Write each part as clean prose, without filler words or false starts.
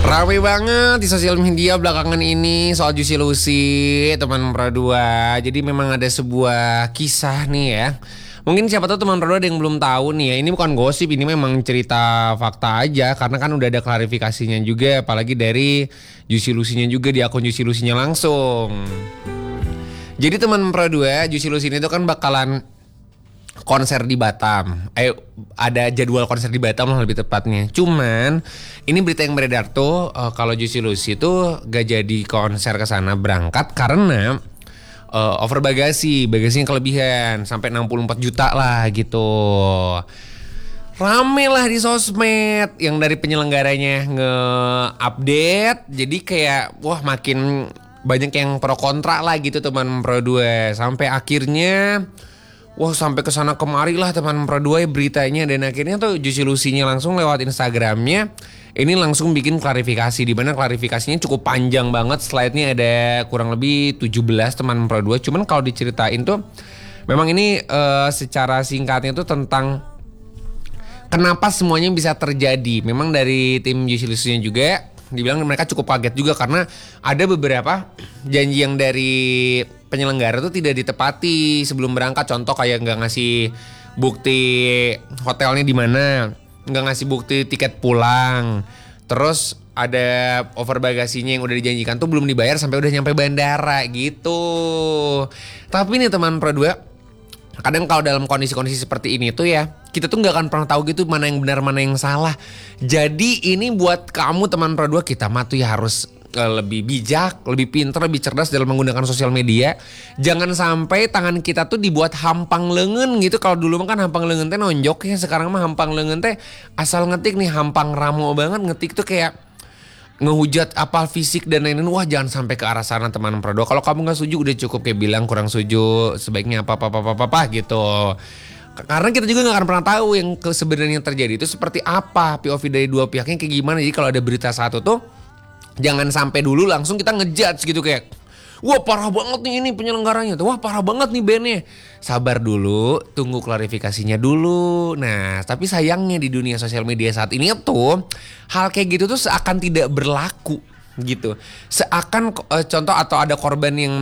Rame banget di sosial media belakangan ini soal Juicy Lucy, teman Pradua. Jadi memang ada sebuah kisah nih ya. Mungkin siapa tahu teman Pradua ada yang belum tahu nih ya. Ini bukan gosip, ini memang cerita fakta aja. Karena kan udah ada klarifikasinya juga, apalagi dari Juicy Lucy-nya juga di akun Juicy Lucy-nya langsung. Jadi teman Pradua, Juicy Lucy ini tuh kan bakalan konser di Batam. Ada jadwal konser di Batam lah lebih tepatnya. Cuman ini berita yang beredar tuh kalau Juicy Lucy tuh gak jadi konser ke sana berangkat karena over bagasinya kelebihan sampai 64 juta lah gitu. Rame lah di sosmed yang dari penyelenggaranya nge-update. Jadi kayak wah makin banyak yang pro kontra lah gitu teman Pro 2. Sampai akhirnya wah sampai kesana kemari lah teman Pro 2 beritanya. Dan akhirnya tuh Juicy Lucy-nya langsung lewat Instagramnya ini langsung bikin klarifikasi, di mana klarifikasinya cukup panjang banget. Slide-nya ada kurang lebih 17 teman Pro 2. Cuman kalau diceritain tuh memang ini secara singkatnya tuh tentang kenapa semuanya bisa terjadi. Memang dari tim Juicy Lucy-nya juga dibilang mereka cukup kaget juga karena ada beberapa janji yang dari penyelenggara tuh tidak ditepati sebelum berangkat. Contoh kayak nggak ngasih bukti hotelnya di mana, nggak ngasih bukti tiket pulang. Terus ada over bagasinya yang udah dijanjikan tuh belum dibayar sampai udah nyampe bandara gitu. Tapi nih teman Pro 2, kadang kalau dalam kondisi-kondisi seperti ini tuh ya, kita tuh gak akan pernah tahu gitu mana yang benar mana yang salah. Jadi ini buat kamu teman Pro 2, kita mah tuh ya harus lebih bijak, lebih pintar, lebih cerdas dalam menggunakan sosial media. Jangan sampai tangan kita tuh dibuat hampang lengan gitu. Kalau dulu mah kan hampang lengan teh nonjok ya, sekarang mah hampang lengan teh asal ngetik nih hampang ramo banget. Ngetik tuh kayak ngehujat apal fisik dan lain-lain. Wah jangan sampai ke arah sana teman Pro 2. Kalau kamu gak setuju udah cukup kayak bilang kurang setuju, sebaiknya apa gitu. Karena kita juga gak akan pernah tahu yang sebenarnya terjadi itu seperti apa, POV dari dua pihaknya kayak gimana. Jadi kalau ada berita satu tuh jangan sampai dulu langsung kita ngejudge gitu kayak wah parah banget nih ini penyelenggaranya tuh, wah parah banget nih bandnya. Sabar dulu, tunggu klarifikasinya dulu. Nah tapi sayangnya di dunia sosial media saat ini tuh hal kayak gitu tuh seakan tidak berlaku gitu. Seakan contoh atau ada korban yang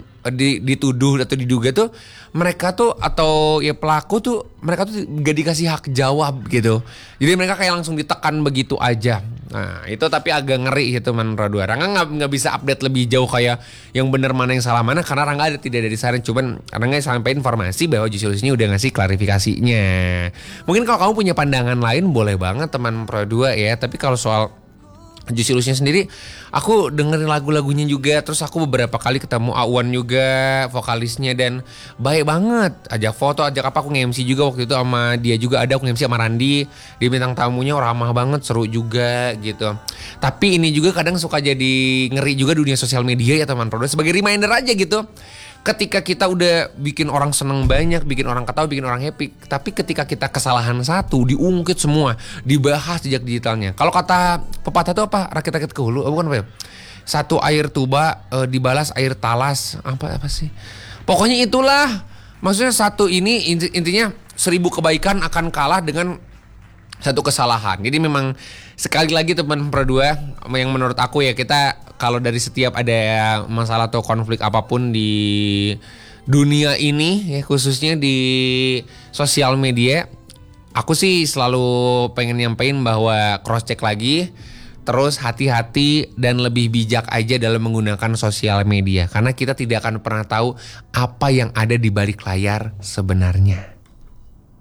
dituduh atau diduga tuh mereka tuh atau ya pelaku tuh mereka tuh gak dikasih hak jawab gitu. Jadi mereka kayak langsung ditekan begitu aja. Nah itu tapi agak ngeri gitu teman Pro 2. Rangga nggak bisa update lebih jauh kayak yang benar mana yang salah mana karena Rangga tidak ada di sana. Cuman Rangga sampai informasi bahwa Juicy Lucy ini udah ngasih klarifikasinya. Mungkin kalau kamu punya pandangan lain boleh banget teman Pro 2 ya. Tapi kalau soal Juicy Lucy sendiri, aku dengerin lagu-lagunya juga. Terus aku beberapa kali ketemu Awan juga, vokalisnya, dan baik banget. Ajak foto, ajak apa, aku nge-MC juga waktu itu sama dia juga ada. Aku nge-MC sama Randi, dia bintang tamunya ramah banget, seru juga gitu. Tapi ini juga kadang suka jadi ngeri juga dunia sosial media ya teman Pro 2. Sebagai reminder aja gitu. Ketika kita udah bikin orang seneng banyak, bikin orang ketawa, bikin orang happy, tapi ketika kita kesalahan satu diungkit semua, dibahas jejak digitalnya. Kalau kata pepatah itu apa? Rakit-rakit ke hulu, bukan apa ya? Satu air tuba dibalas air talas, apa sih? Pokoknya itulah. Maksudnya satu ini intinya 1000 kebaikan akan kalah dengan satu kesalahan. Jadi memang sekali lagi teman Pro 2, yang menurut aku ya, kita kalau dari setiap ada masalah atau konflik apapun di dunia ini ya, khususnya di sosial media, aku sih selalu pengen nyampein bahwa cross check lagi, terus hati-hati dan lebih bijak aja dalam menggunakan sosial media, karena kita tidak akan pernah tahu apa yang ada di balik layar sebenarnya.